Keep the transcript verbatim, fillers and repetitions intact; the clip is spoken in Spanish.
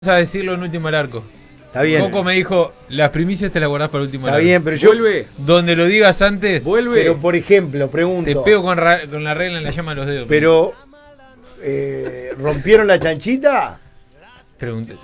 a decirlo en último al arco. Está bien. Coco me dijo, las primicias te las guardás para el último Está al arco. bien, pero yo. Vuelve, Donde lo digas antes, vuelve. Pero por ejemplo, pregunto. te pego con, ra- con la regla en la llama de los dedos. Pero. Eh, ¿Rompieron la chanchita? Pregunté.